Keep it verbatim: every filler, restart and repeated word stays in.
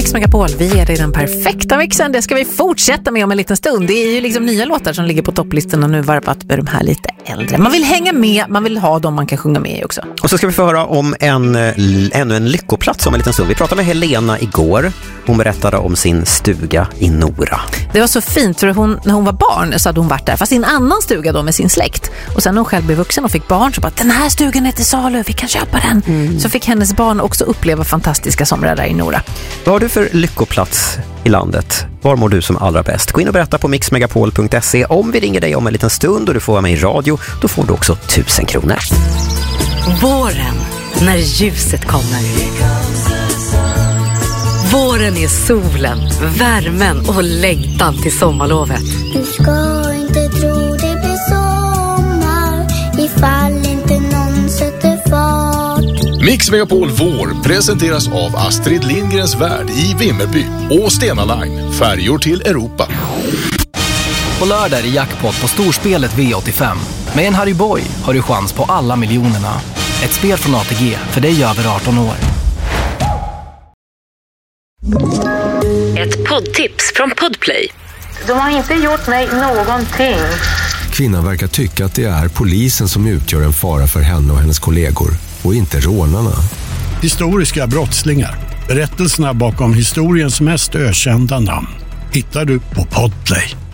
Mix Megapol, vi ger dig den perfekta mixen. Det ska vi fortsätta med om en liten stund. Det är ju liksom nya låtar som ligger på topplistan och nu varvat med de här lite äldre. Man vill hänga med, man vill ha dem man kan sjunga med också. Och så ska vi få höra om en, ännu en lyckoplats om en liten stund. Vi pratade med Helena igår. Hon berättade om sin stuga i Nora. Det var så fint för hon, när hon var barn så hade hon varit där, fast i en annan stuga då med sin släkt. Och sen när hon själv blev vuxen och fick barn så bara, den här stugan är till salu, vi kan köpa den. Mm. Så fick hennes barn också uppleva fantastiska somrar där i Nora. Vad har du för lyckoplats i landet? Var mår du som allra bäst? Gå in och berätta på mix megapol punkt se. Om vi ringer dig om en liten stund och du får vara med i radio, då får du också tusen kronor. Våren, när ljuset kommer. Våren är solen, värmen och längtan till sommarlovet. Du ska inte tro det blir sommar ifall inte någon sätter fart. Mix Megapol Vår presenteras av Astrid Lindgrens Värld i Vimmerby och Stena Line, färjor till Europa. På lördag är det jackpot på storspelet V åttiofem. Med en Harry Boy har du chans på alla miljonerna. Ett spel från A T G för dig över arton år. Ett poddtips från Podplay. De har inte gjort mig någonting. Kvinnan verkar tycka att det är polisen som utgör en fara för henne och hennes kollegor och inte rånarna. Historiska brottslingar. Berättelserna bakom historiens mest ökända namn hittar du på Podplay.